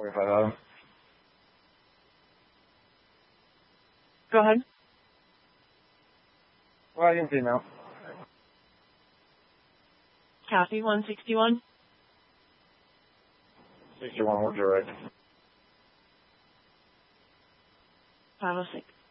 $45. Go ahead. Well, I can see now. Copy, 161. 61, what's your right? 506.